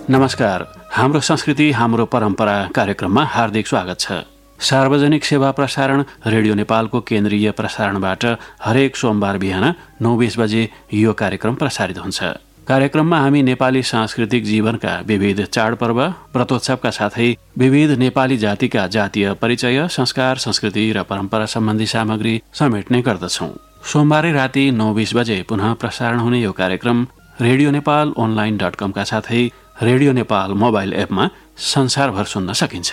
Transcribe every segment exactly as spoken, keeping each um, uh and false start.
नमस्कार। हाम्रो संस्कृति हाम्रो परम्परा कार्यक्रममा हार्दिक स्वागत छ। सार्वजनिक सेवा प्रसारण रेडियो नेपालको केन्द्रीय प्रसारणबाट हरेक सोमबार बिहान नौ बीस बजे यो कार्यक्रम प्रसारित हुन्छ। कार्यक्रममा हामी नेपाली सांस्कृतिक जीवनका विविध चाडपर्व व्रतोत्सवका साथै विविध नेपाली जातिका जातीय परिचय, संस्कार, संस्कृति र परम्परा सम्बन्धी सामग्री समेट्ने गर्दछौँ। सोमबारै राति नौ बीस बजे पुनः प्रसारण हुने यो कार्यक्रम रेडियो नेपाल अनलाइन डट कमका साथै रेडियो नेपाल मोबाइल एपमा संसारभर सुन्न सकिन्छ।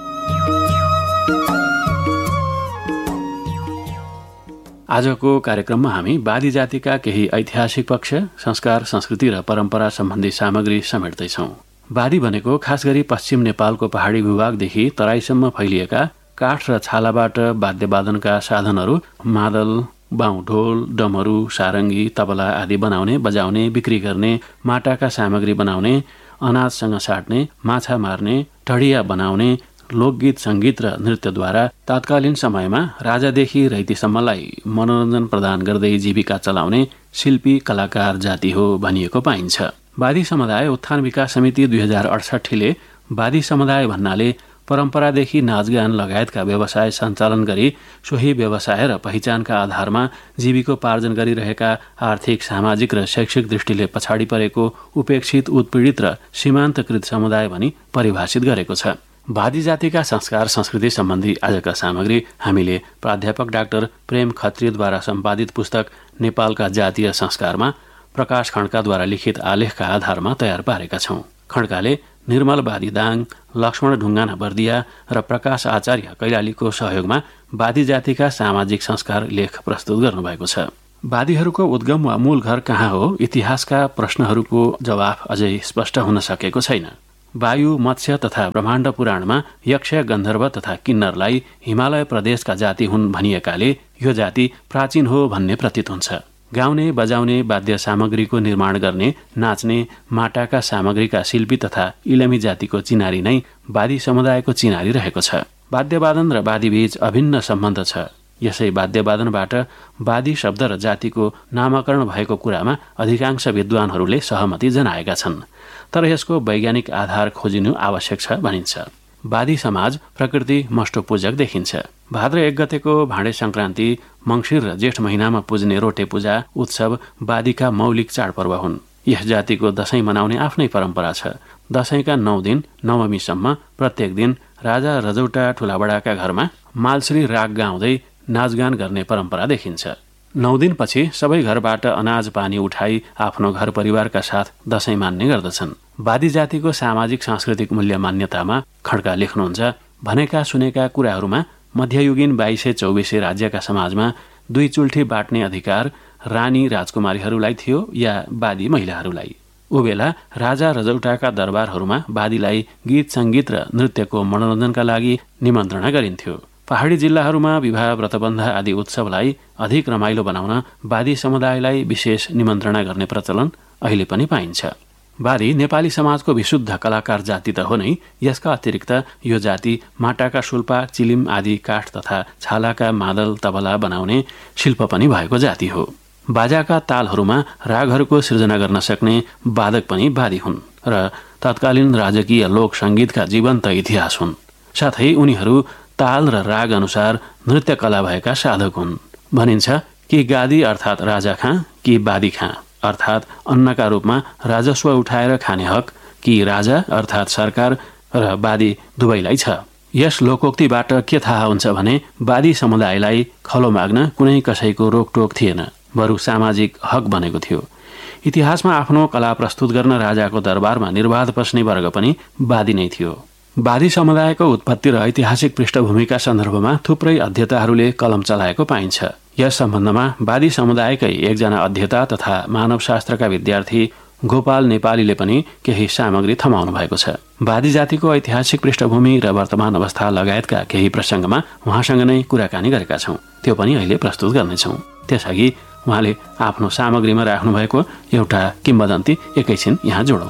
आजको कार्यक्रममा हामी बादी जातिका केही ऐतिहासिक पक्ष, संस्कार, संस्कृति र परम्परा सम्बन्धी सामग्री समेट्दैछौँ। बादी भनेको खास गरी पश्चिम नेपालको पहाडी भूभागदेखि तराईसम्म फैलिएका काठ र छालाबाट वाद्यवादनका साधनहरू मादल, बाउ, ढोल, डमरू, सारङ्गी, तबला आदि बनाउने, बजाउने, बिक्री गर्ने, माटाका सामग्री बनाउने, अनाजसँग साट्ने, माछा मार्ने, टडिया बनाउने, लोकगीत, सङ्गीत र नृत्यद्वारा तत्कालीन समयमा राजादेखि रैतीसम्मलाई मनोरञ्जन प्रदान गर्दै जीविका चलाउने शिल्पी कलाकार जाति हो भनिएको पाइन्छ। बादी समुदाय उत्थान विकास समिति दुई हजार अडसट्ठीले बादी समुदाय भन्नाले परम्परादेखि नाचगान लगायतका व्यवसाय सञ्चालन गरी सोही व्यवसाय र पहिचानका आधारमा जीविकोपार्जन गरिरहेका आर्थिक, सामाजिक र शैक्षिक दृष्टिले पछाडि परेको, उपेक्षित, उत्पीडित र सीमान्तकृत समुदाय भनी परिभाषित गरेको छ। बादी जातिका संस्कार, संस्कृति सम्बन्धी आजका सामग्री हामीले प्राध्यापक डाक्टर प्रेम खत्रीद्वारा सम्पादित पुस्तक नेपालका जातीय संस्कारमा प्रकाश खड्काद्वारा लिखित आलेखका आधारमा तयार पारेका छौँ। खड्काले निर्मल बादी दाङ, लक्ष्मण ढुङ्गाना बर्दिया र प्रकाश आचार्य कैलालीको सहयोगमा बादी जातिका सामाजिक संस्कार लेख प्रस्तुत गर्नुभएको छ। बादीहरूको उद्गम वा मूल घर कहाँ हो, इतिहासका प्रश्नहरूको जवाफ अझै स्पष्ट हुन सकेको छैन। वायु, मत्स्य तथा ब्रह्माण्ड पुराणमा यक्ष, गन्धर्व तथा किन्नरलाई हिमालय प्रदेशका जाति हुन् भनिएकाले यो जाति प्राचीन हो भन्ने प्रतीत हुन्छ। गाउने, बजाउने, वाद्य सामग्रीको निर्माण गर्ने, नाच्ने, माटाका सामग्रीका शिल्पी तथा इलमी जातिको चिनारी नै बादी समुदायको चिनारी रहेको छ। वाद्यवादन र बादीबीच अभिन्न सम्बन्ध छ। यसै वाद्यवादनबाट बादी शब्द र जातिको नामाकरण भएको कुरामा अधिकांश विद्वानहरूले सहमति जनाएका छन्। तर यसको वैज्ञानिक आधार खोजिनु आवश्यक छ भनिन्छ। बादी समाज प्रकृति मष्टपूजक देखिन्छ। भाद्र एक गतेको भाँडे सङ्क्रान्ति, मङ्सिर र जेठ महिनामा पुज्ने रोटे पूजा उत्सव बादीका मौलिक चाडपर्व हुन्। यस जातिको दशैं मनाउने आफ्नै परम्परा छ। दशैंका नौ दिन नवमीसम्म प्रत्येक दिन राजा रजौटा ठुलाबडाका घरमा मालश्री राग गाउँदै नाचगान गर्ने परम्परा देखिन्छ। नौ दिनपछि सबै घरबाट अनाज पानी उठाई आफ्नो घर परिवारका साथ दशैं मान्ने गर्दछन्। बादी जातिको सामाजिक सांस्कृतिक मूल्य मान्यतामा खड्का लेख्नुहुन्छ, भनेका सुनेका कुराहरूमा मध्ययुगीन बाइसे चौबिसे राज्यका समाजमा दुई चुल्ठी बाट्ने अधिकार रानी राजकुमारीहरूलाई थियो या बादी महिलाहरूलाई। उबेला राजा रजौटाका दरबारहरूमा बादीलाई गीत, सङ्गीत र नृत्यको मनोरञ्जनका लागि निमन्त्रणा गरिन्थ्यो। पहाडी जिल्लाहरूमा विवाह, व्रतबन्ध आदि उत्सवलाई अधिक रमाइलो बनाउन बादी समुदायलाई विशेष निमन्त्रणा गर्ने प्रचलन अहिले पनि पाइन्छ। बादी नेपाली समाजको विशुद्ध कलाकार जाति त हो नै, यसका अतिरिक्त यो जाति माटाका शुल्पा, चिलिम आदि काठ तथा छालाका मादल, तबला बनाउने शिल्प पनि भएको जाति हो। बाजाका तालहरूमा रागहरूको सृजना गर्न सक्ने वादक पनि बादी हुन् र तत्कालीन राजकीय लोक सङ्गीतका जीवन्त इतिहास हुन्। साथै उनीहरू ताल र राग अनुसार नृत्य कला भएका साधक हुन्। भनिन्छ कि गादी अर्थात् राजा खाँ कि बादी खाँ अर्थात् अन्नका रूपमा राजस्व उठाएर खाने हक कि राजा अर्थात् सरकार र बादी दुवैलाई छ। यस लोकोक्तिबाट के थाहा हुन्छ भने बादी समुदायलाई खलो माग्न कुनै कसैको रोकटोक थिएन, बरु सामाजिक हक बनेको थियो। इतिहासमा आफ्नो कला प्रस्तुत गर्न राजाको दरबारमा निर्वाध पस्ने वर्ग पनि बादी नै थियो। बादी समुदायको उत्पत्ति र ऐतिहासिक पृष्ठभूमिका सन्दर्भमा थुप्रै अध्येताहरूले कलम चलाएको पाइन्छ। यस सम्बन्धमा बादी समुदायकै एकजना अध्येता तथा मानवशास्त्रका विद्यार्थी गोपाल नेपालीले पनि केही सामग्री थमाउनु भएको छ। बादी जातिको ऐतिहासिक पृष्ठभूमि र वर्तमान अवस्था लगायतका केही प्रसङ्गमा उहाँसँग नै कुराकानी गरेका छौँ। त्यो पनि अहिले प्रस्तुत गर्नेछौँ। त्यसअघि उहाँले आफ्नो सामग्रीमा राख्नुभएको एउटा किम्वदन्ती एकैछिन यहाँ जोडौँ।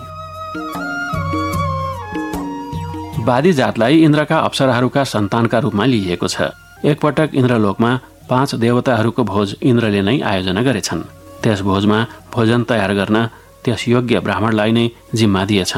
बादी जातलाई इन्द्रका अप्सराहरूका सन्तानका रूपमा लिइएको छ। एकपटक इन्द्रलोकमा पाँच देवताहरूको भोज इन्द्रले नै आयोजना गरेछन्। त्यस भोजमा भोजन तयार गर्न त्यस योग्य ब्राह्मणलाई नै जिम्मा दिएछन्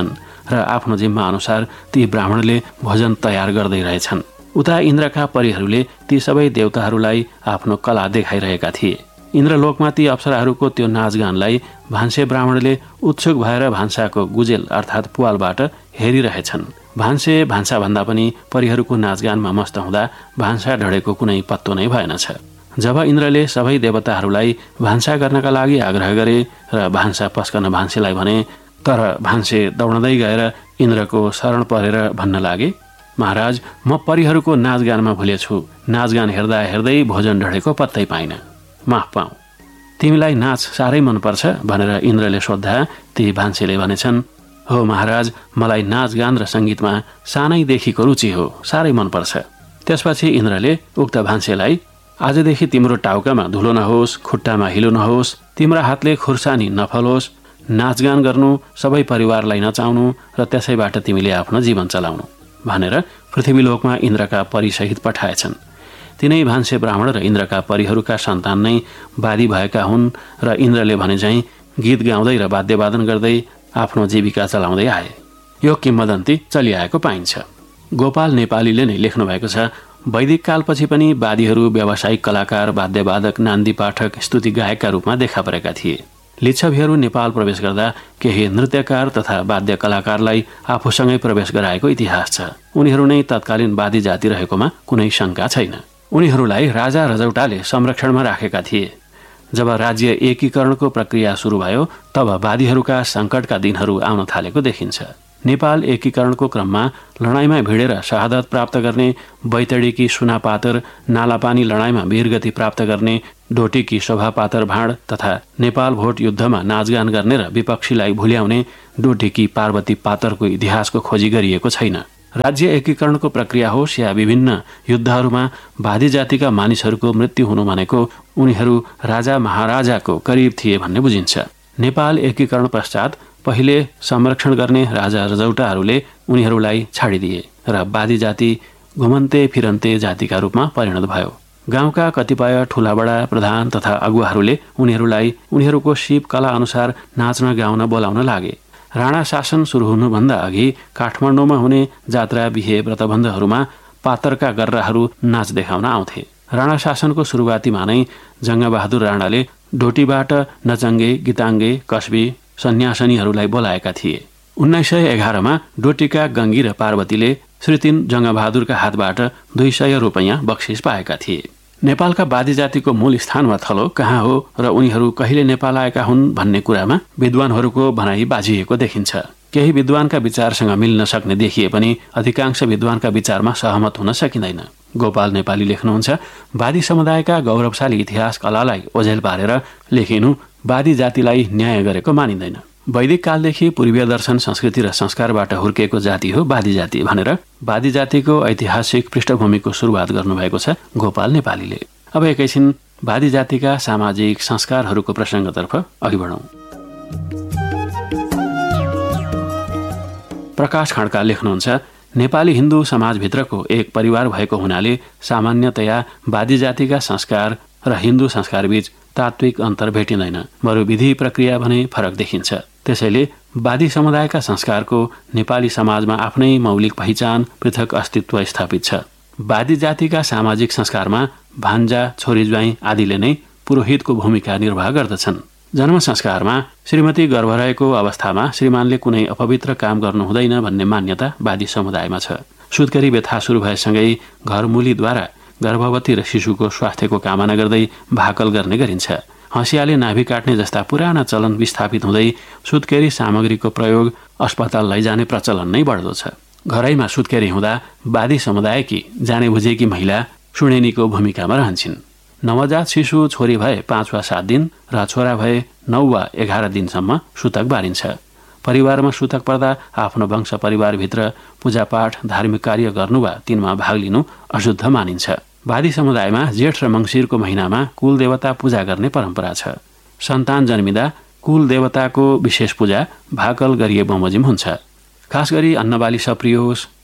र आफ्नो जिम्मा अनुसार ती ब्राह्मणले भोजन तयार गर्दै रहेछन्। उता इन्द्रका परीहरूले ती सबै देवताहरूलाई आफ्नो कला देखाइरहेका थिए। इन्द्रलोकमा ती अप्सराहरूको त्यो नाचगानलाई भान्से ब्राह्मणले उत्सुक भएर भान्साको गुजेल अर्थात् पुवालबाट हेरिरहेछन्। भान्से भान्साभन्दा पनि परीहरूको नाचगानमा मस्त हुँदा भान्सा ढडेको कुनै पत्तो नै भएनछ। जब इन्द्रले सबै देवताहरूलाई भान्सा गर्नका लागि आग्रह गरे र भान्सा पस्कन भान्सेलाई भने, तर भान्से दौडँदै गएर इन्द्रको शरण परेर भन्न लागे, महाराज, म परीहरूको नाचगानमा भुलेछु। नाचगान हेर्दा हेर्दै भोजन ढडेको पत्तै पाइन। माफ पाऊ। तिमीलाई नाच साह्रै मनपर्छ भनेर इन्द्रले सोद्धा ती भान्सेले भनेछन्, हो महाराज, मलाई नाचगान र सङ्गीतमा सानैदेखिको रुचि हो, साह्रै मनपर्छ। त्यसपछि इन्द्रले उक्त भान्सेलाई, आजदेखि तिम्रो टाउकामा धुलो नहोस्, खुट्टामा हिलो नहोस्, तिम्रो हातले खुर्सानी नफलोस्, नाचगान गर्नु, सबै परिवारलाई नचाउनु र त्यसैबाट तिमीले आफ्नो जीवन चलाउनु भनेर पृथ्वीलोकमा इन्द्रका परीसहित पठाएछन्। तिनै भान्से ब्राह्मण र इन्द्रका परीहरूका सन्तान नै वादी भएका हुन् र इन्द्रले भने चाहिँ गीत गाउँदै र वाद्यवादन गर्दै आफ्नो जीविका चलाउँदै आए। यो किम्वदन्ती चलिआएको पाइन्छ। गोपाल नेपालीले नै लेख्नु भएको छ, वैदिक कालपछि पनि वादीहरू व्यावसायिक कलाकार, वाद्यवादक, नान्दी पाठक, स्तुति गायकका रूपमा देखा परेका थिए। लिच्छवीहरू नेपाल प्रवेश गर्दा केही नृत्यकार तथा वाद्य कलाकारलाई आफूसँगै प्रवेश गराएको इतिहास छ। उनीहरू नै तत्कालीन वादी जाति रहेकोमा कुनै शङ्का छैन। उनीहरूलाई राजा रजौटाले संरक्षणमा राखेका थिए। जब राज्य एकीकरणको प्रक्रिया सुरु भयो तब वादीहरूका सङ्कटका दिनहरू आउन थालेको देखिन्छ। नेपाल एकीकरणको क्रममा लडाईँमा भिडेर शहादत प्राप्त गर्ने, बैतडीकी सुनापातर नालापानी लडाईँमा वीरगति प्राप्त गर्ने, डोटीकी शोभापातर भाँड तथा नेपाल भोट युद्धमा नाचगान गर्ने र विपक्षीलाई भुल्याउने डोटीकी पार्वती पातरको इतिहासको खोजी गरिएको छैन। राज्य एकीकरणको प्रक्रिया होस् या विभिन्न युद्धहरूमा वादी जातिका मानिसहरूको मृत्यु हुनु भनेको उनीहरू राजा महाराजाको करिब थिए भन्ने बुझिन्छ। नेपाल एकीकरण पश्चात पहिले संरक्षण गर्ने राजा रजौटाहरूले उनीहरूलाई छाडिदिए र वादी जाति घुमन्ते फिरन्ते जातिका रूपमा परिणत भयो। गाउँका कतिपय ठुलाबडा प्रधान तथा अगुवाहरूले उनीहरूलाई उनीहरूको सिप कला अनुसार नाच्न गाउन बोलाउन लागे। राणा शासन सुरु हुनुभन्दा अघि काठमाडौँमा हुने जात्रा, बिहे, व्रतबन्धहरूमा पातरका गर्राहरू नाच देखाउन आउँथे। राणा शासनको सुरुवातीमा नै जङ्गबहादुर राणाले डोटीबाट नचङ्गे, गीताङ्गे, कस्बी, सन्यासनीहरूलाई बोलाएका थिए। उन्नाइस सय एघारमा डोटीका गङ्गी र पार्वतीले श्री तीन जङ्गबहादुरका हातबाट दुई सय रुपैयाँ बक्सिस पाएका थिए। नेपालका वादी जातिको मूल स्थान वा थलो कहाँ हो र उनीहरू कहिले नेपाल आएका हुन् भन्ने कुरामा विद्वानहरूको भनाइ बाजिएको देखिन्छ। केही विद्वानका विचारसँग मिल्न सक्ने देखिए पनि अधिकांश विद्वानका विचारमा सहमत हुन सकिँदैन। गोपाल नेपाली लेख्नुहुन्छ, वादी समुदायका गौरवशाली इतिहास कलालाई ओझेल पारेर लेखिनु वादी जातिलाई न्याय गरेको मानिँदैन। वैदिक कालदेखि पूर्वीय दर्शन, संस्कृति र संस्कारबाट हुर्केको जाति हो वादी जाति भनेर वादी जातिको ऐतिहासिक पृष्ठभूमिको सुरुवात गर्नुभएको छ गोपाल नेपालीले। अब एकैछिन वादी जातिका सामाजिक संस्कारहरूको प्रसङ्गतर्फ अघि बढौँ। प्रकाश खड्का लेख्नुहुन्छ, नेपाली हिन्दू समाजभित्रको एक परिवार भएको हुनाले सामान्यतया वादी जातिका संस्कार र हिन्दू संस्कारबीच तात्विक अन्तर भेटिँदैन, बरु विधि प्रक्रिया भने फरक देखिन्छ। त्यसैले वादी समुदायका संस्कारको नेपाली समाजमा आफ्नै मौलिक पहिचान, पृथक अस्तित्व स्थापित छ। वादी जातिका सामाजिक संस्कारमा भान्जा, छोरी ज्वाइँ आदिले नै पुरोहितको भूमिका निर्वाह गर्दछन्। जन्म संस्कारमा श्रीमती गर्भ रहेको अवस्थामा श्रीमानले कुनै अपवित्र काम गर्नु हुँदैन भन्ने मान्यता वादी समुदायमा छ। सुत्केरी व्यथा सुरु भएसँगै घरमुलीद्वारा गर्भवती र शिशुको स्वास्थ्यको कामना गर्दै भाकल गर्ने गरिन्छ। हँसियाले नाभि काट्ने जस्ता पुराना चलन विस्थापित हुँदै सुत्केरी सामग्रीको प्रयोग अस्पताल लैजाने प्रचलन नै बढ्दो छ। घरैमा सुत्केरी हुँदा वादी समुदायकी जाने बुझेकी महिला सुणेनीको भूमिकामा रहन्छन्। नवजात शिशु छोरी भए पाँच वा सात दिन र छोरा भए नौ वा एघार दिनसम्म सुतक बारिन्छ। परिवारमा सुतक पर्दा आफ्नो वंश परिवारभित्र पूजापाठ, धार्मिक कार्य गर्नु वा तिनमा भाग लिनु अशुद्ध मानिन्छ। वादी समुदायमा जेठ र मङ्सिरको महिनामा कुल देवता पूजा गर्ने परम्परा छ। सन्तान जन्मिँदा कुल देवताको विशेष पूजा भाकल गरिए बमोजिम हुन्छ। खास गरी अन्नबाली सप्रियोस्,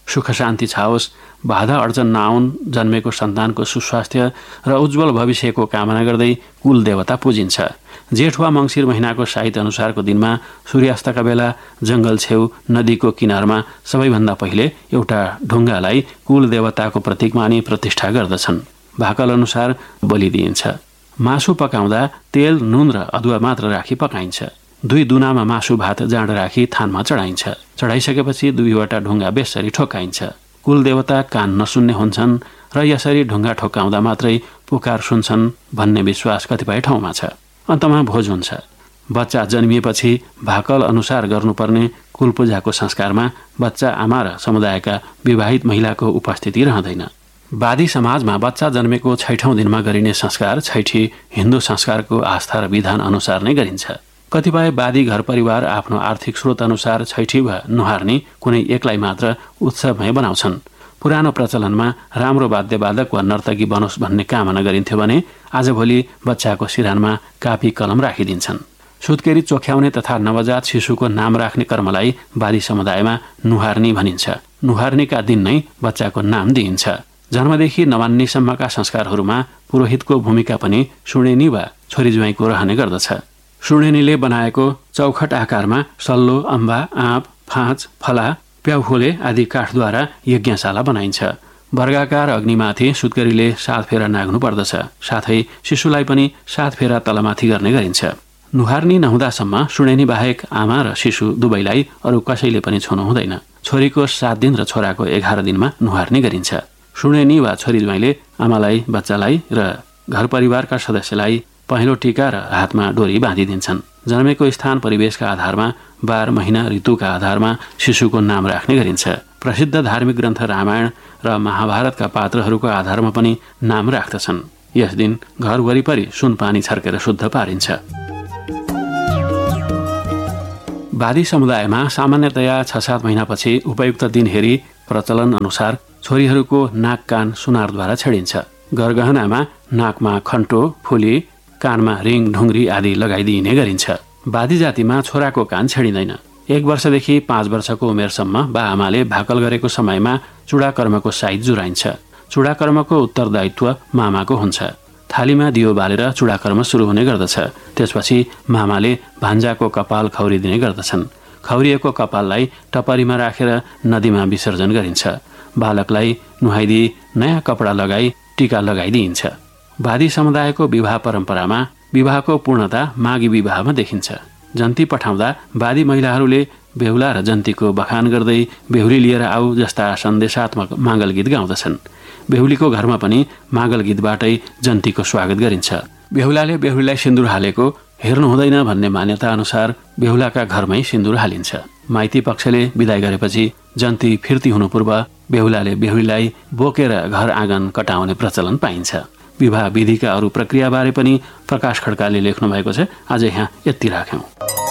सुख शान्ति छाओस्, बाधा अड्चन नआउन्, जन्मेको सन्तानको सुस्वास्थ्य र उज्जवल भविष्यको कामना गर्दै कुल देवता पूजिन्छ। जेठ वा मङ्सिर महिनाको साहित्य अनुसारको दिनमा सूर्यास्तका बेला जङ्गल छेउ नदीको किनारमा सबैभन्दा पहिले एउटा ढुङ्गालाई कुल देवताको प्रतीक मानी प्रतिष्ठा गर्दछन्। भाकल अनुसार बलि दिइन्छ। मासु पकाउँदा तेल, नुन र अदुवा मात्र राखी पकाइन्छ। दुई दुनामा मासु भात जाँड राखी थानमा चढाइन्छ। चढाइसकेपछि दुईवटा ढुङ्गा बेसरी ठोक्काइन्छ। कुल देवता कान नसुन्ने हुन्छन् र यसरी ढुङ्गा ठोक्काउँदा मात्रै पुकार सुन्छन् भन्ने विश्वास कतिपय ठाउँमा छ। अन्तमा भोज हुन्छ। बच्चा जन्मिएपछि भाकल अनुसार गर्नुपर्ने कुल पूजाको संस्कारमा बच्चा आमा र समुदायका विवाहित महिलाको उपस्थिति रहँदैन। वादी समाजमा बच्चा जन्मेको छैठौं दिनमा गरिने संस्कार छैठी हिन्दू संस्कारको आस्था र विधान अनुसार नै गरिन्छ। कतिपय वादी घर परिवार आफ्नो आर्थिक स्रोत अनुसार छैठी वा नुहार्नी कुनै एकलाई मात्र उत्सवमय बनाउँछन्। पुरानो प्रचलनमा राम्रो वाद्यवादक वा नर्तकी बनोस् भन्ने कामना गरिन्थ्यो भने आजभोलि बच्चाको सिरानमा कापी कलम राखिदिन्छन्। सुत्केरी चोख्याउने तथा नवजात शिशुको नाम राख्ने कर्मलाई वादी समुदायमा नुहार्नी भनिन्छ। नुहार्नीका दिन नै बच्चाको नाम दिइन्छ। जन्मदेखि नवान्नीसम्मका संस्कारहरूमा पुरोहितको भूमिका पनि सुणेनी वा छोरी ज्वाइँको रहने गर्दछ। सुणेनीले बनाएको चौखट आकारमा सल्लो, अम्बा, आँप, फाँच, फला, प्याउखोले आदि काठद्वारा यज्ञशाला बनाइन्छ। वर्गाकार अग्निमाथि सुत्केरीले सात फेरा नाग्नु पर्दछ। साथै शिशुलाई पनि सात फेरा तलमाथि गर्ने गरिन्छ। नुहार्नी नहुँदासम्म सुणेनी बाहेक आमा र शिशु दुवैलाई अरू कसैले पनि छुनु हुँदैन। छोरीको सात दिन र छोराको एघार दिनमा नुहार्नी गरिन्छ। सुणेनी वा छोरी ज्वाइँले आमालाई, बच्चालाई र घर परिवारका सदस्यलाई पहेँलो टीका र हातमा डोरी बाँधिदिन्छन्। जन्मेको स्थान परिवेशका आधारमा, बार, महिना, ऋतुका आधारमा शिशुको नाम राख्ने गरिन्छ। प्रसिद्ध धार्मिक ग्रन्थ रामायण र महाभारतका पात्रहरूको आधारमा पनि नाम राख्दछन्। यस दिन घर वरिपरि सुन पानी छर्केर शुद्ध पारिन्छ। वादी समुदायमा सामान्यतया छ सात महिनापछि उपयुक्त दिन हेरी प्रचलन अनुसार छोरीहरूको नाक कान सुनारद्वारा छेडिन्छ। गरगहनामा नाकमा खन्टो, फुली, कानमा रिङ, ढुङ्ग्री आदि लगाइदिइने गरिन्छ। वादी जातिमा छोराको कान छेडिँदैन। एक वर्षदेखि पाँच वर्षको उमेरसम्म बा आमाले भाकल गरेको समयमा चुडाकर्मको साइत जुराइन्छ। चुडाकर्मको उत्तरदायित्व मामाको हुन्छ। थालीमा दियो बालेर चुडाकर्म सुरु हुने गर्दछ। त्यसपछि मामाले भान्जाको कपाल खौरिदिने गर्दछन्। खौरिएको कपाललाई टपरीमा राखेर नदीमा विसर्जन गरिन्छ। बालकलाई नुहाइदिई नयाँ कपडा लगाई टीका लगाइदिइन्छ। वादी समुदायको विवाह परम्परामा विवाहको पूर्णता माघी विवाहमा देखिन्छ। जन्ती पठाउँदा वादी महिलाहरूले बेहुला र जन्तीको बखान गर्दै बेहुली लिएर आऊ जस्ता सन्देशात्मक माङ्गल गीत गाउँदछन्। बेहुलीको घरमा पनि माङ्गल गीतबाटै जन्तीको स्वागत गरिन्छ। बेहुलाले बेहुलीलाई सिन्दुर हालेको हेर्नु हुँदैन भन्ने मान्यता अनुसार बेहुलाका घरमै सिन्दुर हालिन्छ। माइती पक्षले विदाई गरेपछि जन्ती फिर्ती हुनु पूर्व बेहुलाले बेहुलीलाई बोकेर घर आँगन कटाउने प्रचलन पाइन्छ। विवाह विधिका अरू प्रक्रियाबारे पनि प्रकाश खड्काले लेख्नु भएको छ। आज यहाँ यति राख्यौं।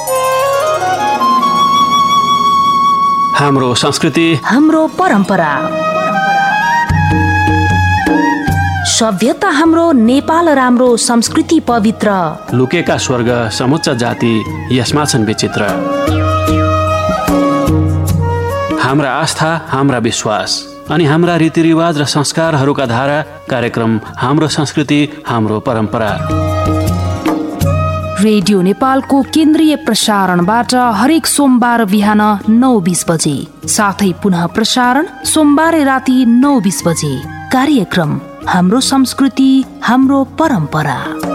हाम्रो संस्कृति, हाम्रो परम्परा, सभ्यता हाम्रो नेपाल राम्रो, संस्कृति पवित्र, लुकेका स्वर्ग समुच्च जाति यसमा छन् विचित्र। हाम्रा आस्था, हाम्रा विश्वास अनि हाम्रा रीतिरिवाज र संस्कारहरूका धारा कार्यक्रम हाम्रो संस्कृति, हाम्रो परम्परा। रेडियो नेपालको केन्द्रीय प्रसारणबाट हरेक सोमबार बिहान नौ बीस बजे, साथै पुनः प्रसारण सोमबार राति नौ बीस बजे। कार्यक्रम हाम्रो संस्कृति, हाम्रो परम्परा।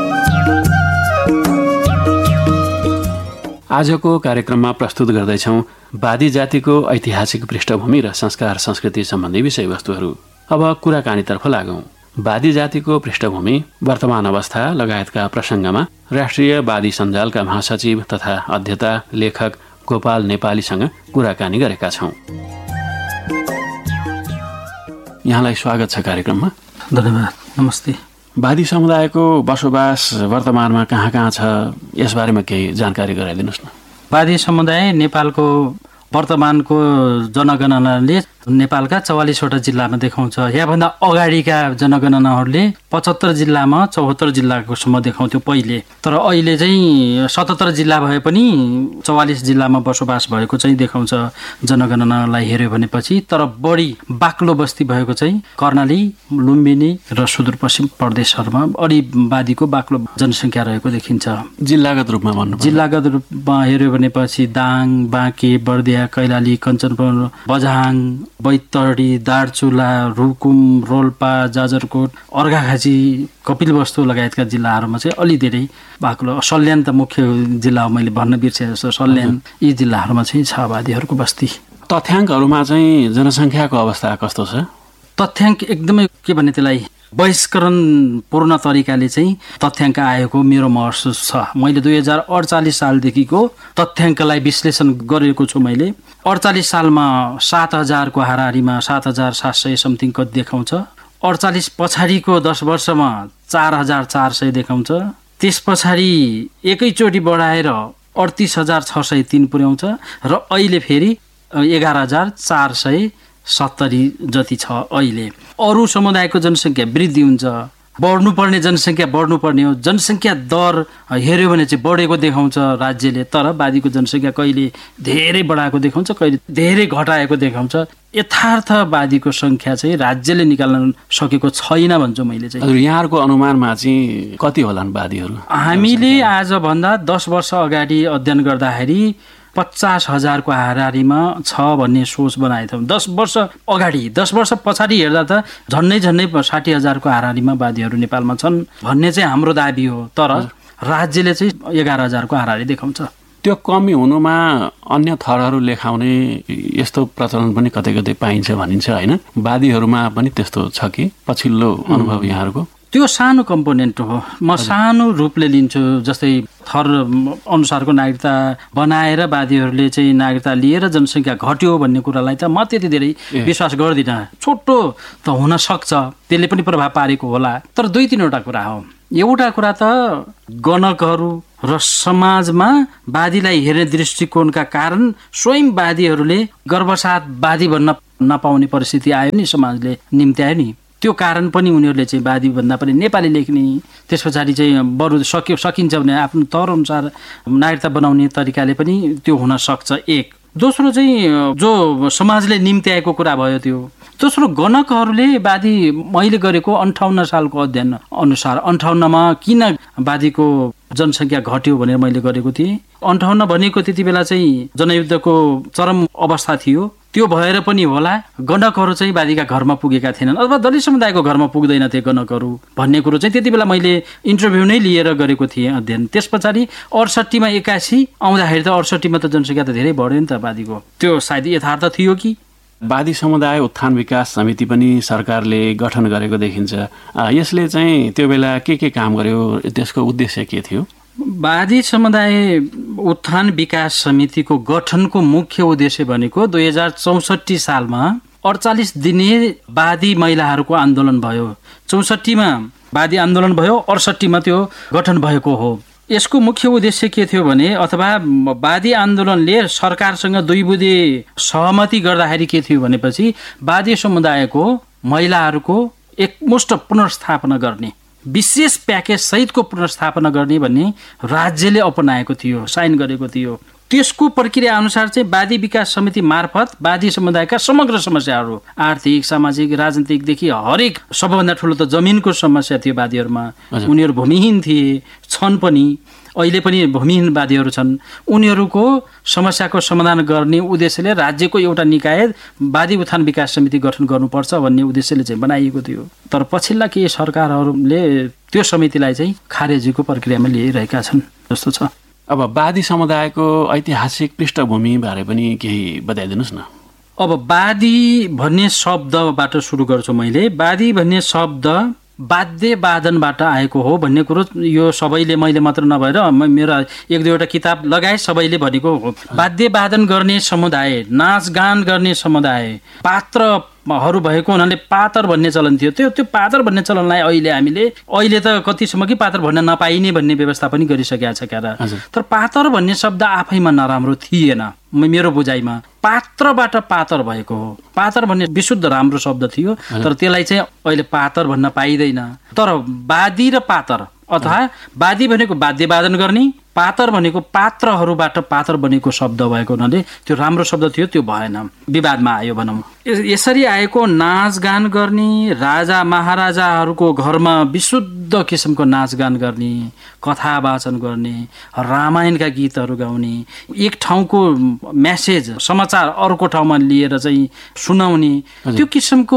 आजको कार्यक्रममा प्रस्तुत गर्दैछौँ वादी जातिको ऐतिहासिक पृष्ठभूमि र संस्कार संस्कृति सम्बन्धी विषयवस्तुहरू। अब कुराकानीतर्फ लागौं। वादी जातिको पृष्ठभूमि, वर्तमान अवस्था लगायतका प्रसङ्गमा राष्ट्रिय वादी सञ्जालका महासचिव तथा अध्येता लेखक गोपाल नेपालीसँग कुराकानी गरेका छौं। यहाँलाई स्वागत छ कार्यक्रममा। धन्यवाद। नमस्ते। वादी समुदायको बसोबास वर्तमानमा कहाँ कहाँ छ, यसबारेमा केही जानकारी गराइदिनुहोस् न। वादी समुदाय नेपालको वर्तमानको जनगणनाले नेपालका चौवालिसवटा जिल्लामा देखाउँछ। यहाँभन्दा अगाडिका जनगणनाहरूले पचहत्तर जिल्लामा चौहत्तर जिल्लाकोसम्म देखाउँथ्यो पहिले, तर अहिले चाहिँ सतहत्तर जिल्ला भए पनि चौवालिस जिल्लामा बसोबास भएको चाहिँ देखाउँछ जनगणनालाई हेऱ्यो भनेपछि। तर बढी बाक्लो बस्ती भएको चाहिँ कर्णाली, लुम्बिनी र सुदूरपश्चिम प्रदेशहरूमा अढी वादीको बाक्लो जनसङ्ख्या रहेको देखिन्छ। जिल्लागत रूपमा भन्नु जिल्लागत रूपमा हेऱ्यो भनेपछि दाङ, बाँके, बर्दिया, कैलाली, कञ्चनपुर, बझाङ, बैतडी, दार्चुला, रुकुम, रोल्पा, जाजरकोट, अर्घाखाँची, कपिलवस्तु लगायतका जिल्लाहरूमा चाहिँ अलि धेरै बाक्लो। सल्यान त मुख्य जिल्ला हो, मैले भन्न बिर्सेँ जस्तो सल्यान, यी जिल्लाहरूमा चाहिँ छ आबादीहरूको बस्ती। तथ्याङ्कहरूमा चाहिँ जनसङ्ख्याको अवस्था कस्तो छ? तथ्याङ्क एकदमै के भने त्यसलाई बहिष्करण पूर्ण तरिकाले चाहिँ तथ्याङ्क आएको मेरो महसुस छ। मैले दुई हजार अडचालिस सालदेखिको तथ्याङ्कलाई विश्लेषण गरेको छु। मैले अडचालिस सालमा सात हजारको हाराहारीमा सात हजार सात सय समथिङ कति देखाउँछ। अडचालिस पछाडिको दस वर्षमा चार हजार चार सय देखाउँछ। त्यस पछाडि एकैचोटि बढाएर अडतिस हजार छ सय तिन पुर्याउँछ र अहिले फेरि एघार हजार चार सय सत्तरी जति छ। अहिले अरू समुदायको जनसङ्ख्या वृद्धि हुन्छ, बढ्नुपर्ने जनसङ्ख्या बढ्नुपर्ने हो। जनसङ्ख्या दर हेऱ्यो भने चाहिँ बढेको देखाउँछ राज्यले, तर वादीको जनसङ्ख्या कहिले धेरै बढाएको देखाउँछ, कहिले धेरै घटाएको देखाउँछ। यथार्थवादीको सङ्ख्या चाहिँ राज्यले निकाल्न सकेको छैन भन्छु मैले चाहिँ। यहाँहरूको अनुमानमा चाहिँ कति होलान् वादीहरू? हामीले आजभन्दा दस वर्ष अगाडि अध्ययन गर्दाखेरि पचास हजारको हाराहारीमा छ भन्ने सोच बनाएको थियौँ। दस वर्ष अगाडि दस वर्ष पछाडि हेर्दा त झन्डै झन्डै साठी हजारको हाराहारीमा वादीहरू नेपालमा छन् भन्ने चाहिँ हाम्रो दाबी हो। तर राज्यले चाहिँ एघार हजारको हाराहारी देखाउँछ। त्यो कमी हुनुमा अन्य थरहरू लेखाउने यस्तो प्रचलन पनि कतै कतै पाइन्छ भनिन्छ होइन? वादीहरूमा पनि त्यस्तो छ कि? पछिल्लो अनुभव यहाँहरूको? त्यो सानो कम्पोनेन्ट हो। म सानो रूपले लिन्छु। जस्तै थर अनुसारको नागरिकता बनाएर वादीहरूले चाहिँ नागरिकता लिएर जनसङ्ख्या घट्यो भन्ने कुरालाई त म त्यति धेरै विश्वास गर्दिनँ। छोटो त हुन सक्छ, त्यसले पनि प्रभाव पारेको होला। तर दुई तिनवटा कुरा हो। एउटा कुरा त गणकहरू र समाजमा वादीलाई हेर्ने दृष्टिकोणका कारण स्वयं वादीहरूले गर्भसाथ वादी भन्न नपाउने परिस्थिति आयो नि, समाजले निम्त्यायो नि। त्यो कारण पनि उनीहरूले चाहिँ वादी भन्दा पनि नेपाली लेख्ने, त्यस पछाडि चाहिँ बरु सक्यो सकिन्छ भने आफ्नो तौर अनुसार नागरिकता बनाउने तरिकाले पनि त्यो हुन सक्छ। एक दोस्रो चाहिँ जो समाजले निम्त्याएको कुरा भयो त्यो। दोस्रो गणकहरूले वादी मैले गरेको अन्ठाउन्न सालको अध्ययन अनुसार अन्ठाउन्नमा किन वादीको जनसङ्ख्या घट्यो भनेर मैले गरेको थिएँ। अन्ठाउन्न भनेको त्यति बेला चाहिँ जनयुद्धको चरम अवस्था थियो। त्यो भएर पनि होला गणकहरू चाहिँ वादीका घरमा पुगेका थिएनन् अथवा दलित समुदायको घरमा पुग्दैनथे गणकहरू भन्ने कुरो चाहिँ त्यति बेला मैले इन्टरभ्यू नै लिएर गरेको थिएँ अध्ययन। त्यस पछाडि अडसट्ठीमा एक्कासी आउँदाखेरि त अडसट्ठीमा त जनसङ्ख्या त धेरै बढ्यो नि त वादीको। त्यो सायद यथार्थ थियो कि? वादी समुदाय उत्थान विकास समिति पनि सरकारले गठन गरेको देखिन्छ। यसले चाहिँ त्यो बेला के के काम गर्यो? त्यसको उद्देश्य के थियो? वादी समुदाय उत्थान विकास समितिको गठनको मुख्य उद्देश्य भनेको दुई हजार चौसठी सालमा अडचालिस दिने वादी महिलाहरूको आन्दोलन भयो। चौसठीमा वादी आन्दोलन भयो, अडसट्ठीमा त्यो गठन भएको हो। यसको मुख्य उद्देश्य के थियो भने अथवा वादी आन्दोलनले सरकारसँग दुई बुँदे सहमति गर्दाखेरि के थियो भनेपछि वादी समुदायको महिलाहरूको एकमुष्ट पुनर्स्थापना गर्ने, विशेष प्याकेज सहितको पुनर्स्थापना गर्ने भन्ने राज्यले अपनाएको थियो, साइन गरेको थियो। त्यसको प्रक्रिया अनुसार चाहिँ वादी विकास समिति मार्फत वादी समुदायका समग्र समस्याहरू आर्थिक, सामाजिक, राजनीतिकदेखि हरेक, सबैभन्दा ठुलो त जमिनको समस्या थियो वादीहरूमा। उनीहरू भूमिहीन थिए, छन् पनि, अहिले पनि भूमिहीन वादीहरू छन्। उनीहरूको समस्याको समाधान गर्ने उद्देश्यले राज्यको एउटा निकाय वादी उत्थान विकास समिति गठन गर्नुपर्छ भन्ने उद्देश्यले चाहिँ बनाइएको थियो। तर पछिल्ला केही सरकारहरूले त्यो समितिलाई चाहिँ खारेजीको प्रक्रियामा लिइरहेका छन् जस्तो छ। अब वादी समुदायको ऐतिहासिक पृष्ठभूमि बारे पनि केही बताइदिनुहोस् न। अब वादी भन्ने शब्दबाट सुरु गर्छु मैले। वादी भन्ने शब्द वाद्य वादनबाट आएको हो भन्ने कुरो यो सबैले, मैले मात्र नभएर मेरो एक दुईवटा किताब लगाए सबैले भनेको हो। वाद्य वादन गर्ने समुदाय, नाचगान गर्ने समुदाय, पात्रहरू भएको हुनाले पातर भन्ने चलन थियो। त्यो त्यो पातर भन्ने चलनलाई अहिले हामीले अहिले त कतिसम्म कि पातर भन्न नपाइने भन्ने व्यवस्था पनि गरिसकेका छ क्या। तर पातर भन्ने शब्द आफैमा नराम्रो थिएन। मेरो बुझाइमा पात्रबाट पातर भएको हो। पातर भन्ने विशुद्ध राम्रो शब्द थियो, तर त्यसलाई चाहिँ अहिले पातर भन्न पाइँदैन। तर वादी र पातर अथवा वादी भनेको वाद्य वादन गर्ने, पातर भनेको पात्रहरूबाट पातर बनेको शब्द भएको हुनाले त्यो राम्रो शब्द थियो, त्यो भएन, विवादमा आयो भनौँ। यसरी आएको नाचगान गर्ने, राजा महाराजाहरूको घरमा विशुद्ध किसिमको नाचगान गर्ने, कथा वाचन गर्ने, रामायणका गीतहरू गाउने, एक ठाउँको म्यासेज समाचार अर्को ठाउँमा लिएर चाहिँ सुनाउने, त्यो किसिमको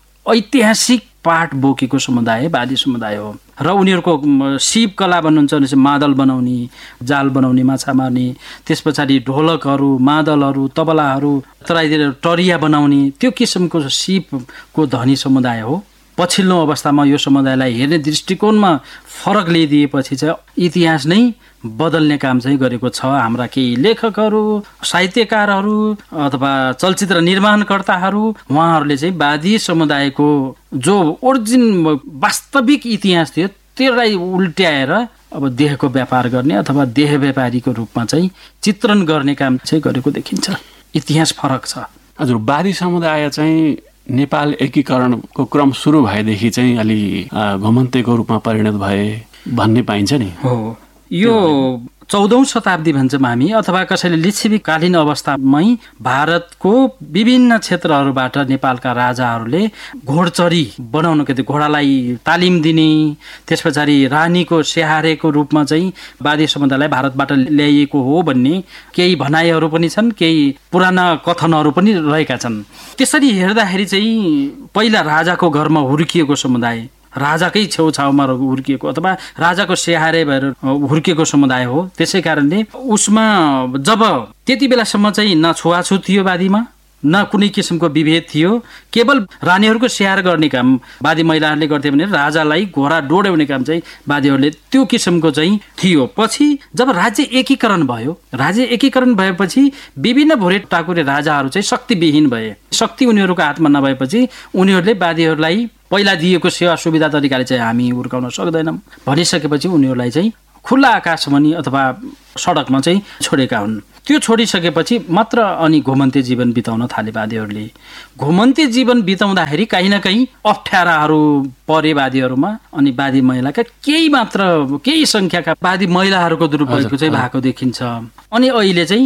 ऐतिहासिक पाठ बोकेको समुदाय वादी समुदाय हो। र उनीहरूको शिव कला भन्नुहुन्छ भने चाहिँ मादल बनाउने, जाल बनाउने, माछा मार्ने, त्यस पछाडि ढोलकहरू, मादलहरू, तबलाहरू, तराईतिर टरिया बनाउने, त्यो किसिमको शिवको धनी समुदाय हो। पछिल्लो अवस्थामा यो समुदायलाई हेर्ने दृष्टिकोणमा फरक ल्याइदिएपछि चाहिँ इतिहास नै बदल्ने काम चाहिँ गरेको छ। हाम्रा केही लेखकहरू, साहित्यकारहरू अथवा चलचित्र निर्माणकर्ताहरू, उहाँहरूले चाहिँ वादी समुदायको जो ओरिजिन वास्तविक इतिहास थियो त्यसलाई उल्ट्याएर अब देहको व्यापार गर्ने अथवा देह व्यापारीको रूपमा चाहिँ चित्रण गर्ने काम चाहिँ गरेको देखिन्छ। इतिहास फरक छ। हजुर, वादी समुदाय चाहिँ नेपाल एकीकरणको क्रम सुरु भएदेखि चाहिँ अलि घुमन्तेको रूपमा परिणत भए भन्ने पाइन्छ नि। हो, यो चौधौं शताब्दी भन्छौँ हामी, अथवा कसैले लिच्छवीकालीन अवस्थामै भारतको विभिन्न क्षेत्रहरूबाट नेपालका राजाहरूले घोडचढी बनाउनु, के घोडालाई तालिम दिने, त्यस पछाडि रानीको स्याहारेको रूपमा चाहिँ वादी समुदायलाई भारतबाट ल्याइएको हो भन्ने केही भनाइहरू पनि छन्, केही पुराना कथनहरू पनि रहेका छन्। त्यसरी हेर्दाखेरि चाहिँ पहिला राजाको घरमा हुर्किएको समुदाय, राजाकै छेउछाउमा हुर्किएको अथवा राजाको स्याहारे भएर हुर्किएको समुदाय हो। त्यसै कारणले उसमा जब त्यति बेलासम्म चाहिँ न छुवाछुत थियो वादीमा, न कुनै किसिमको विभेद थियो, केवल रानीहरूको स्याहार गर्ने काम वादी महिलाहरूले गर्थे भने राजालाई घोडा डोड्याउने काम चाहिँ वादीहरूले त्यो किसिमको चाहिँ थियो। पछि जब राज्य एकीकरण भयो, राज्य एकीकरण भएपछि विभिन्न भोरे टाकुरे राजाहरू चाहिँ शक्तिविहीन भए। शक्ति उनीहरूको हातमा नभएपछि उनीहरूले वादीहरूलाई पहिला दिएको सेवा सुविधा तरिकाले चाहिँ हामी हुर्काउन सक्दैनौँ भनिसकेपछि उनीहरूलाई चाहिँ खुल्ला आकाशमुनि अथवा सडकमा चाहिँ छोडेका हुन्। त्यो छोडिसकेपछि मात्र अनि घुमन्ते जीवन बिताउन थाले वादीहरूले। घुमन्ते जीवन बिताउँदाखेरि कहीँ न कहीँ अप्ठ्याराहरू परे वादीहरूमा, अनि वादी महिलाका केही मात्र केही सङ्ख्याका वादी महिलाहरूको दुरुपयोग चाहिँ भएको देखिन्छ। अनि अहिले चाहिँ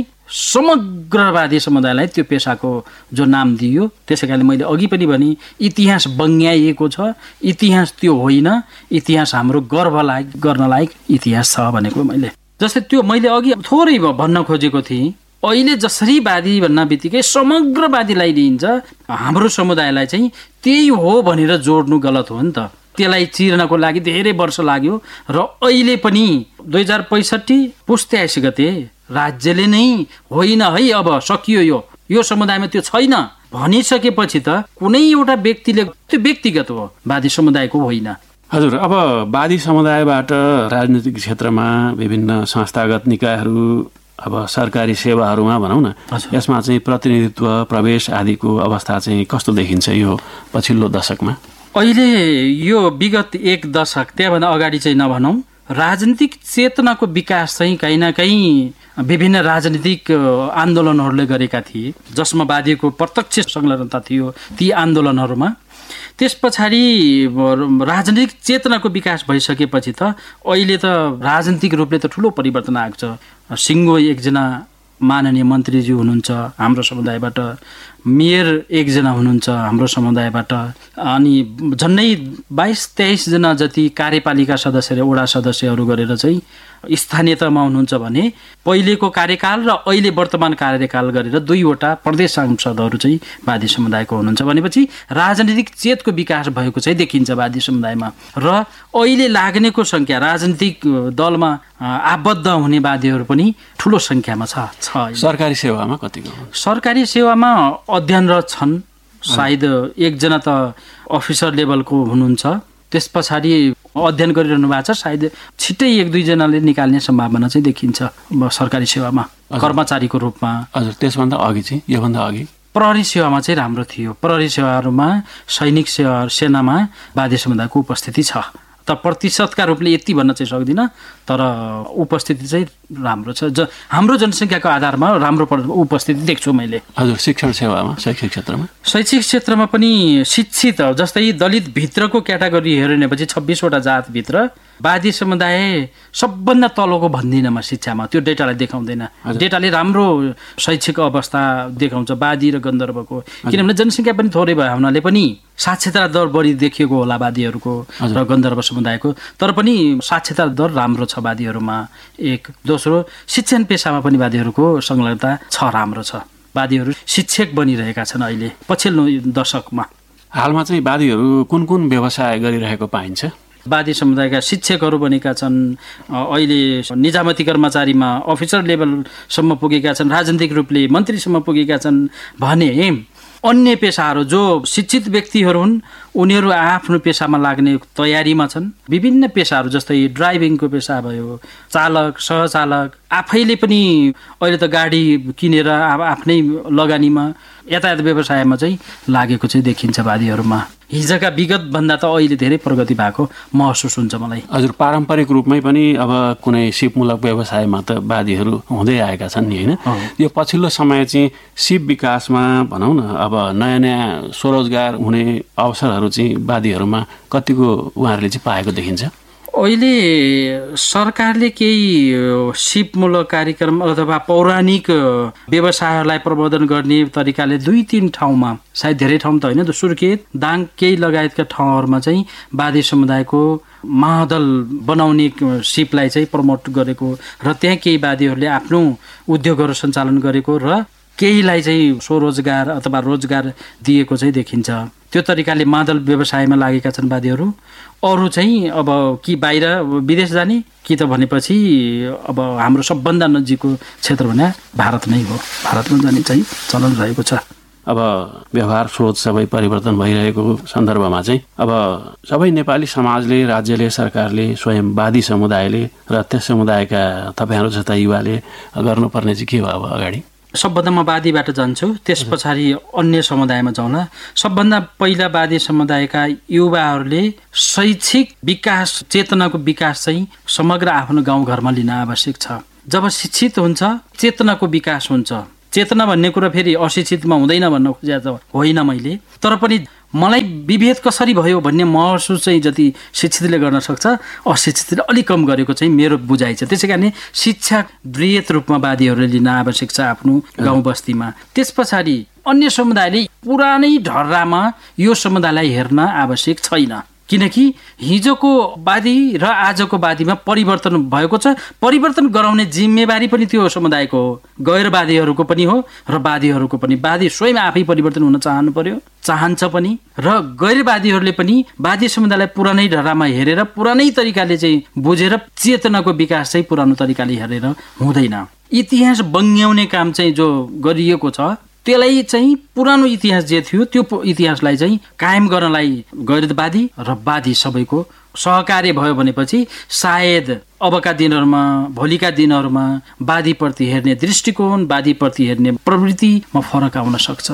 समग्र वादी समुदायलाई त्यो पेसाको जो नाम दियो, त्यसै कारणले मैले अघि पनि भने इतिहास बङ्ग्याइएको छ। इतिहास त्यो होइन, इतिहास हाम्रो गर्व लायक गर्न लायक इतिहास छ भनेको मैले। जस्तै त्यो मैले अघि थोरै भन्न खोजेको थिएँ, अहिले जसरी वादी भन्न बित्तिकै समग्र वादीलाई लिइन्छ, हाम्रो समुदायलाई चाहिँ त्यही हो भनेर जोड्नु गलत हो नि त। त्यसलाई चिर्नको लागि धेरै वर्ष लाग्यो र अहिले पनि दुई हजार पैँसठी पुस तेइस गते राज्यले नै होइन है अब सकियो, यो यो समुदायमा त्यो छैन भनिसकेपछि त कुनै एउटा व्यक्तिले, त्यो व्यक्तिगत हो, वादी समुदायको होइन। हजुर, अब वादी समुदायबाट राजनीतिक क्षेत्रमा विभिन्न संस्थागत निकायहरू, अब सरकारी सेवाहरूमा भनौँ न, यसमा चाहिँ प्रतिनिधित्व, प्रवेश आदिको अवस्था चाहिँ कस्तो देखिन्छ यो पछिल्लो दशकमा? अहिले यो विगत एक दशक त्यहाँभन्दा अगाडि चाहिँ नभनौँ, राजनीतिक चेतनाको विकास चाहिँ कहीँ न कहीँ विभिन्न राजनीतिक आन्दोलनहरूले गरेका थिए, जसमा वादीको प्रत्यक्ष संलग्नता थियो ती आन्दोलनहरूमा। त्यस पछाडि राजनीतिक चेतनाको विकास भइसकेपछि त अहिले त राजनीतिक रूपले त ठुलो परिवर्तन आएको छ। सिङ्गो एकजना माननीय मन्त्रीज्यू हुनुहुन्छ हाम्रो समुदायबाट, मेयर एकजना हुनुहुन्छ हाम्रो समुदायबाट, अनि झन्डै बाइस तेइसजना जति कार्यपालिका सदस्य र वडा सदस्यहरू गरेर चाहिँ स्थानीय तहमा हुनुहुन्छ भने पहिलेको कार्यकाल र अहिले वर्तमान कार्यकाल गरेर दुईवटा प्रदेश सांसदहरू चाहिँ वादी समुदायको हुनुहुन्छ भनेपछि राजनीतिक चेतको विकास भएको चाहिँ देखिन्छ वादी समुदायमा। र अहिले लाग्नेको सङ्ख्या राजनीतिक दलमा आबद्ध हुने वादीहरू पनि ठुलो सङ्ख्यामा छ। सरकारी सेवामा कतिको? सरकारी सेवामा अध्ययनरत छन्, सायद एकजना त अफिसर लेभलको हुनुहुन्छ, त्यस पछाडि अध्ययन गरिरहनु भएको छ, सायद छिट्टै एक दुईजनाले निकाल्ने सम्भावना चाहिँ देखिन्छ सरकारी सेवामा कर्मचारीको रूपमा। हजुर, त्यसभन्दा अघि चाहिँ योभन्दा अघि प्रहरी सेवामा चाहिँ राम्रो थियो। प्रहरी सेवाहरूमा सैनिक सेवा सेनामा वादी समुदायको उपस्थिति छ, त प्रतिशतका रूपले यति भन्न चाहिँ सक्दिनँ, तर उपस्थिति चाहिँ राम्रो छ। ज हाम्रो जनसङ्ख्याको आधारमा राम्रो उपस्थिति देख्छु मैले। हजुर, शिक्षण सेवामा, शैक्षिक क्षेत्रमा शैक्षिक क्षेत्रमा पनि शिक्षित जस्तै दलित भित्रको क्याटेगोरी हेर्यो भनेपछि छब्बिसवटा जातभित्र वादी समुदाय सबभन्दा तलको भन्दिनँ म शिक्षामा, त्यो डेटालाई देखाउँदैन। डेटाले राम्रो शैक्षिक अवस्था देखाउँछ वादी र गन्धर्वको, किनभने जनसङ्ख्या पनि थोरै भयो हुनाले पनि साक्षरता दर बढी देखिएको होला वादीहरूको र गन्धर्व समुदायको, तर पनि साक्षरता दर राम्रो छ वादीहरूमा। एक दोस्रो, शिक्षण पेसामा पनि वादीहरूको संलग्नता छ, राम्रो छ। वादीहरू शिक्षक बनिरहेका छन् अहिले पछिल्लो दशकमा। हालमा चाहिँ वादीहरू कुन कुन व्यवसाय गरिरहेको पाइन्छ? वादी समुदायका शिक्षकहरू बनेका छन्, अहिले निजामती कर्मचारीमा अफिसर लेभलसम्म पुगेका छन्, राजनीतिक रूपले मन्त्रीसम्म पुगेका छन् भने अन्य पेसाहरू जो शिक्षित व्यक्तिहरू हुन् उनीहरू आफ्नो पेसामा लाग्ने तयारीमा छन्। विभिन्न पेसाहरू जस्तै ड्राइभिङको पेसा भयो, चालक, सहचालक, आफैले पनि अहिले त गाडी किनेर आफ्नै लगानीमा यातायात व्यवसायमा चाहिँ लागेको चाहिँ देखिन्छ वादीहरूमा। हिजोका विगतभन्दा त अहिले धेरै प्रगति भएको महसुस हुन्छ मलाई। हजुर, पारम्परिक रूपमै पनि अब कुनै सिपमूलक व्यवसायमा त वादीहरू हुँदै आएका छन् नि, होइन? यो पछिल्लो समय चाहिँ सिप विकासमा भनौँ न, अब नयाँ नयाँ स्वरोजगार हुने अवसरहरू चाहिँ वादीहरूमा कतिको उहाँहरूले चाहिँ पाएको देखिन्छ? अहिले सरकारले केही सिपमूलक कार्यक्रम अथवा पौराणिक व्यवसायहरूलाई प्रबोधन गर्ने तरिकाले दुई तीन ठाउँमा, सायद धेरै ठाउँ त होइन, सुर्खेत, दाङ केही लगायतका ठाउँहरूमा चाहिँ वादी समुदायको महादल बनाउने सिपलाई चाहिँ प्रमोट गरेको र त्यहाँ केही वादीहरूले आफ्नो उद्योगहरू सञ्चालन गरेको र केहीलाई चाहिँ स्वरोजगार अथवा रोजगार दिएको चाहिँ देखिन्छ। त्यो तरिकाले मादल व्यवसायमा लागेका छन् वादीहरू। अरू चाहिँ अब कि बाहिर विदेश जाने कि त भनेपछि अब हाम्रो सबभन्दा नजिकको क्षेत्र भने भारत नै हो, भारतमा जाने चाहिँ चलन रहेको छ। अब व्यवहार सोच सबै परिवर्तन भइरहेको सन्दर्भमा चाहिँ अब सबै नेपाली समाजले, राज्यले, सरकारले, स्वयं वादी समुदायले र त्यस समुदायका तपाईँहरू जस्ता युवाले गर्नुपर्ने चाहिँ के हो अब अगाडि? सबभन्दा म वादीबाट जान्छु, त्यस पछाडि अन्य समुदायमा जाउँला। सबभन्दा पहिला वादी समुदायका युवाहरूले शैक्षिक विकास, चेतनाको विकास चाहिँ समग्र आफ्नो गाउँघरमा लिन आवश्यक छ। जब शिक्षित हुन्छ चेतनाको विकास हुन्छ। चेतना भन्ने कुरा फेरि अशिक्षितमा हुँदैन भन्न खोजेको त होइन मैले, तर पनि मलाई विभेद कसरी भयो भन्ने महसुस चाहिँ जति शिक्षितले गर्न सक्छ अशिक्षितले अलिक कम गरेको चाहिँ मेरो बुझाइ छ। त्यसै कारण शिक्षा वृहत रूपमा वादीहरूले लिन आवश्यक छ आफ्नो गाउँ बस्तीमा। त्यस पछाडि अन्य समुदायले पुरानै ढर्रामा यो समुदायलाई हेर्न आवश्यक छैन, किनकि हिजोको वादी र आजको वादीमा परिवर्तन भएको छ। परिवर्तन गराउने जिम्मेवारी पनि त्यो समुदायको हो, गैरवादीहरूको पनि हो र वादीहरूको पनि। वादी स्वयं आफै परिवर्तन हुन चाहनु पर्यो, चाहन्छ पनि, र गैरवादीहरूले पनि वादी समुदायलाई पुरानै ढर्रामा हेरेर पुरानै तरिकाले चाहिँ बुझेर चेतनाको विकास चाहिँ पुरानो तरिकाले हेरेर हुँदैन। इतिहास बङ्ग्याउने काम चाहिँ जो गरिएको छ त्यसलाई चाहिँ पुरानो इतिहास जे थियो त्यो इतिहासलाई चाहिँ कायम गर्नलाई गैरवादी र वादी सबैको सहकार्य भयो भनेपछि सायद अबका दिनहरूमा, भोलिका दिनहरूमा वादीप्रति हेर्ने दृष्टिकोण, वादीप्रति हेर्ने प्रवृत्तिमा फरक आउन सक्छ।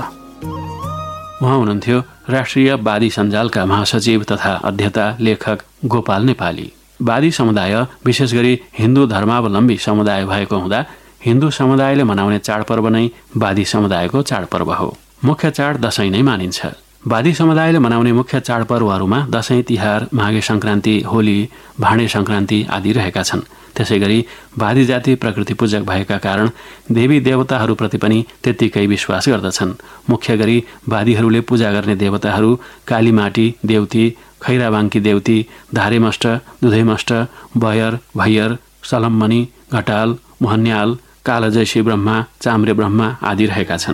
उहाँ हुनुहुन्थ्यो राष्ट्रिय वादी सञ्जालका महासचिव तथा अध्यक्ष लेखक गोपाल नेपाली। वादी समुदाय विशेष गरी हिन्दू धर्मावलम्बी समुदाय भएको हुँदा हिन्दू समुदायले मनाउने चाडपर्व नै वादी समुदायको चाडपर्व हो। मुख्य चाड दशैं नै मानिन्छ। वादी समुदायले मनाउने मुख्य चाडपर्वहरूमा दशैं, तिहार, माघे सङ्क्रान्ति, होली, भाँडे सङ्क्रान्ति आदि रहेका छन्। त्यसै गरी वादी जाति प्रकृति पूजक भएका कारण देवी देवताहरूप्रति पनि त्यत्तिकै विश्वास गर्दछन्। मुख्य गरी वादीहरूले पूजा गर्ने देवताहरू कालीमाटी देवती, खैराबाङ्की देवती, धारेमष्ट, दुधैमष्ट, बयर, भैयर, सलम्मनी, घटाल, मोहन्याल, कालजयसी ब्रह्मा, चाम्रे ब्रह्मा आदि रहेका छन्।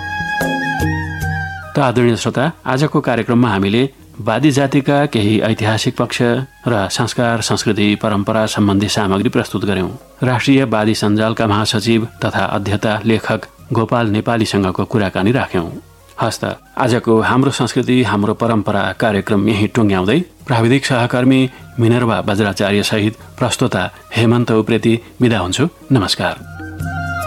त आदरणीय श्रोता, आजको कार्यक्रममा हामीले वादी जातिका केही ऐतिहासिक पक्ष र संस्कार, संस्कृति, परम्परा सम्बन्धी सामग्री प्रस्तुत गर्यौं। राष्ट्रिय वादी सञ्जालका महासचिव तथा अध्यक्ष लेखक गोपाल नेपालीसँगको कुराकानी राख्यौं। हस्त आजको हाम्रो संस्कृति हाम्रो परम्परा कार्यक्रम यही टुङ्ग्याउँदै प्राविधिक सहकर्मी मिनर्वा बज्राचार्य सहित प्रस्तोता हेमन्त उप्रेती बिदा हुन्छु। नमस्कार।